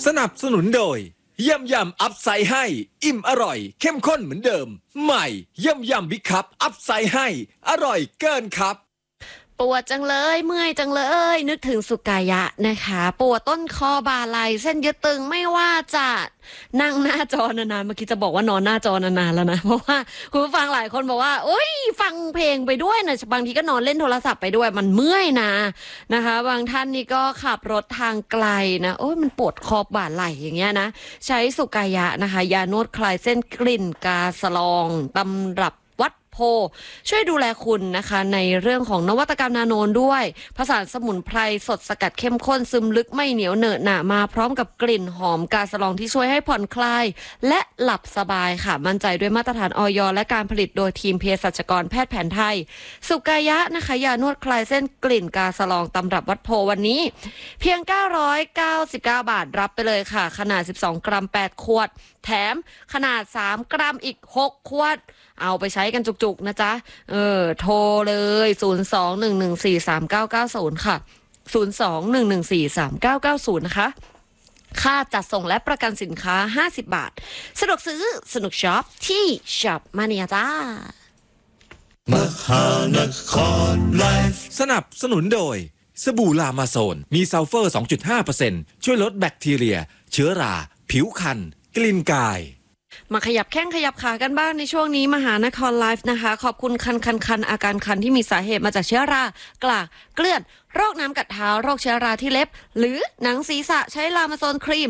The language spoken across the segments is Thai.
สนับสนุนโดยยำอัพไซด์ให้อิ่มอร่อยเข้มข้นเหมือนเดิมใหม่ยำบิ๊กคัพอัพไซด์ให้อร่อยเกินครับปวดจังเลยเมื่อยจังเลยนึกถึงสุกายะนะคะปวดต้นคอบ่าไหล่เส้นยึดตึงไม่ว่าจะนั่งหน้าจอนานๆเมื่อกี้จะบอกว่านอนหน้าจอนานๆแล้วนะเพราะว่าคุณผู้ฟังหลายคนบอกว่าโอ๊ยฟังเพลงไปด้วยนะบางทีก็นอนเล่นโทรศัพท์ไปด้วยมันเมื่อยนะคะบางท่านนี่ก็ขับรถทางไกลนะโอ๊ยมันปวดคอบ่าไหล่อย่างเงี้ยนะใช้สุกายะนะคะยานวดคลายเส้นกลิ่นกาสลองตำรับช่วยดูแลคุณนะคะในเรื่องของนวัตกรรมนาโนนด้วยผสานสมุนไพรสดสกัดเข้มข้นซึมลึกไม่เหนียวเหนอะหนะมาพร้อมกับกลิ่นหอมกาสลองที่ช่วยให้ผ่อนคลายและหลับสบายค่ะมั่นใจด้วยมาตรฐานอย.และการผลิตโดยทีมเภสัชกรแพทย์แผนไทยสุกายะนะคะยานวดคลายเส้นกลิ่นกาสลองตำรับวัดโพวันนี้เพียง999 บาทรับไปเลยค่ะขนาด12 กรัม8 ขวดแถมขนาด3 กรัมอีก6 ขวดเอาไปใช้กันจุกๆนะจ๊ะโทรเลย02-114-3990ค่ะ02-114-3990นะคะค่าจัดส่งและประกันสินค้า50 บาทสะดวกซื้อสนุกช็อปที่ช็อปมาเนียจ้ามหานครไลฟ์สนับสนุนโดยสบู่ลามาโซนมีซัลเฟอร์ 2.5% ช่วยลดแบคทีเรียเชื้อราผิวคันกลิ่นกายมาขยับแข้งขยับขากันบ้างในช่วงนี้มหานครไลฟ์นะคะขอบคุณคันอาการคันที่มีสาเหตุมาจากเชื้อรากลากเกลื่อนโรคน้ำกัดเท้าโรคเชื้อราที่เล็บหรือหนังศีรษะใช้ลามาโซนครีม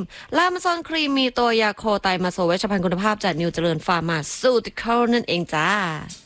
มีตัวยาโคไตมาโซเวชภัณฑ์คุณภาพจากนิวเจริญฟาร์มาซูติคอลนั่นเองจ้า